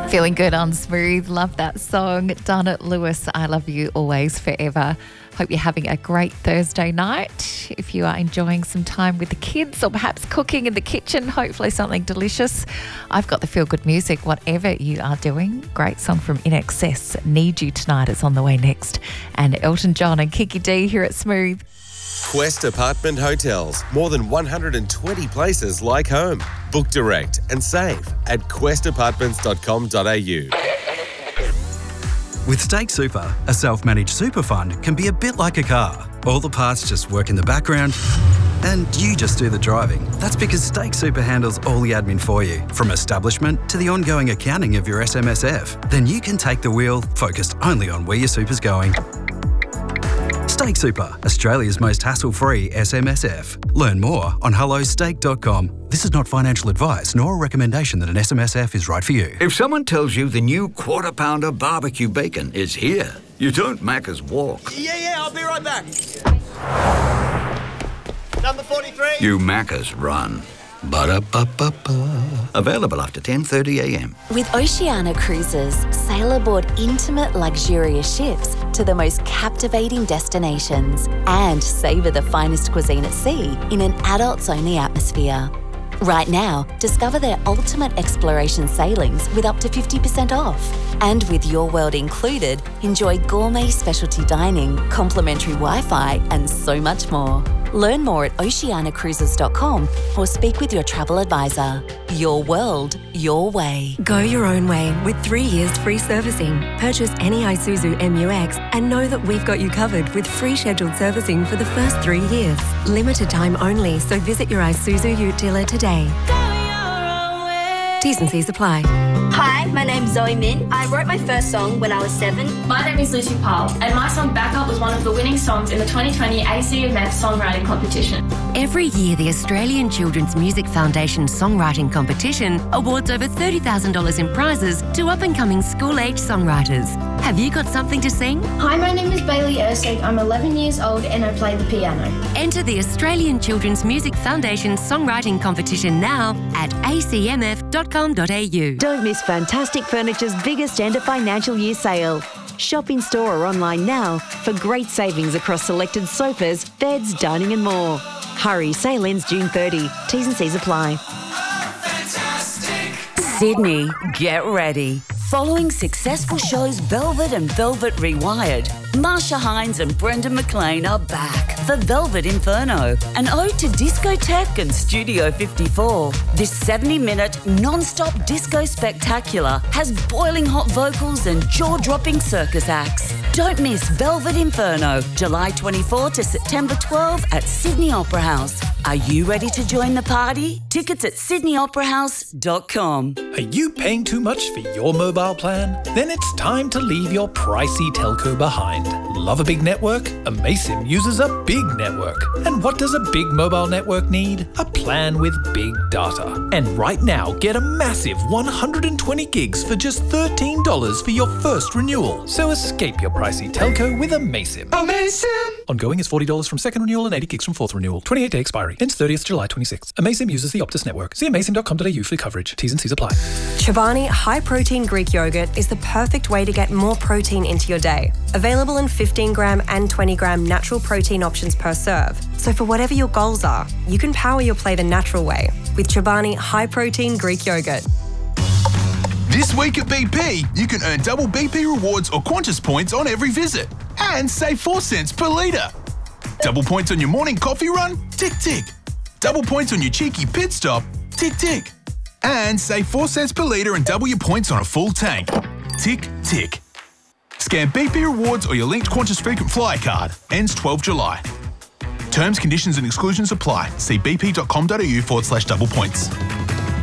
Feeling good on Smooth. Love that song. Donna Lewis, I love you always, forever. Hope you're having a great Thursday night. If you are enjoying some time with the kids or perhaps cooking in the kitchen, hopefully something delicious. I've got the feel-good music, whatever you are doing. Great song from In Excess, Need You Tonight. It's on the way next. And Elton John and Kiki D here at Smooth. Quest Apartment Hotels. More than 120 places like home. Book direct and save at questapartments.com.au. With Stake Super, a self-managed super fund can be a bit like a car. All the parts just work in the background and you just do the driving. That's because Stake Super handles all the admin for you, from establishment to the ongoing accounting of your SMSF. Then you can take the wheel, focused only on where your super's going. Stake Super, Australia's most hassle-free SMSF. Learn more on hellostake.com. This is not financial advice nor a recommendation that an SMSF is right for you. If someone tells you the new Quarter Pounder barbecue bacon is here, you don't Macca's walk. Yeah, I'll be right back. Number 43. You Macca's run. Ba-da-ba-ba-ba. Available after 10:30 a.m. With Oceania Cruises, sail aboard intimate, luxurious ships to the most captivating destinations and savour the finest cuisine at sea in an adults-only atmosphere. Right now, discover their ultimate exploration sailings with up to 50% off. And with Your World included, enjoy gourmet specialty dining, complimentary Wi-Fi, and so much more. Learn more at oceaniacruises.com or speak with your travel advisor. Your world, your way. Go your own way with 3 years free servicing. Purchase any Isuzu MU-X and know that we've got you covered with free scheduled servicing for the first 3 years. Limited time only, so visit your Isuzu Ute dealer today. T's and C's apply. Hi, my name's Zoe Min. I wrote my first song when I was 7. My name is Lucy Powell, and my song Backup was one of the winning songs in the 2020 ACMF Songwriting Competition. Every year, the Australian Children's Music Foundation Songwriting Competition awards over $30,000 in prizes to up-and-coming school-age songwriters. Have you got something to sing? Hi, my name is Bailey Ersig. I'm 11 years old and I play the piano. Enter the Australian Children's Music Foundation Songwriting Competition now at acmf.com.au. Don't miss Fantastic Furniture's biggest end of financial year sale. Shop in store or online now for great savings across selected sofas, beds, dining and more. Hurry, sale ends June 30. T's and C's apply. Sydney, get ready. Following successful shows Velvet and Velvet Rewired, Marsha Hines and Brendan McLean are back for Velvet Inferno, an ode to discotheque and Studio 54. This 70-minute non-stop disco spectacular has boiling hot vocals and jaw-dropping circus acts. Don't miss Velvet Inferno, July 24 to September 12 at Sydney Opera House. Are you ready to join the party? Tickets at sydneyoperahouse.com. Are you paying too much for your mobile plan? Then it's time to leave your pricey telco behind. Love a big network? Amaysim uses a big network. And what does a big mobile network need? A plan with big data. And right now, get a massive 120 gigs for just $13 for your first renewal. So escape your pricey telco with Amaysim. Amaysim! Ongoing is $40 from second renewal and 80 gigs from fourth renewal. 28-day expiry. Ends 30th July 26. Amaysim uses the Optus network. See amaysim.com.au for coverage. T's and C's apply. Chobani high-protein Greek yogurt is the perfect way to get more protein into your day. Available in 15-gram and 20-gram natural protein options per serve. So for whatever your goals are, you can power your play the natural way with Chobani high-protein Greek yogurt. This week at BP, you can earn double BP rewards or Qantas points on every visit and save 4 cents per litre. Double points on your morning coffee run? Tick, tick. Double points on your cheeky pit stop? Tick, tick. And save 4 cents per litre and double your points on a full tank. Tick, tick. Scan BP rewards or your linked Qantas frequent flyer card. Ends 12 July. Terms, conditions and exclusions apply. See bp.com.au/double points.